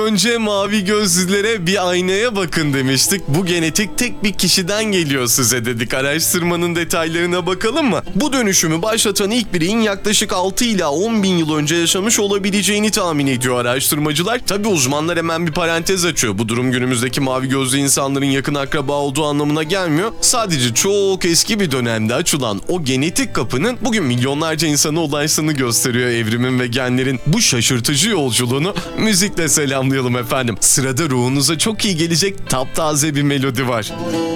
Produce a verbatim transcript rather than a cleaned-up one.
Önce mavi gözlülere bir aynaya bakın demiştik. Bu genetik tek bir kişiden geliyor size dedik. Araştırmanın detaylarına bakalım mı? Bu dönüşümü başlatan ilk bireyin yaklaşık altı ila on bin yıl önce yaşamış olabileceğini tahmin ediyor araştırmacılar. Tabi uzmanlar hemen bir parantez açıyor. Bu durum günümüzdeki mavi gözlü insanların yakın akraba olduğu anlamına gelmiyor. Sadece çok eski bir dönemde açılan o genetik kapının bugün milyonlarca insana ulaştığını gösteriyor evrimin ve genlerin bu şaşırtıcı yolculuğunu müzikle selamlayalım efendim. Sırada ruhunuza çok iyi gelecek taptaze bir melodi var.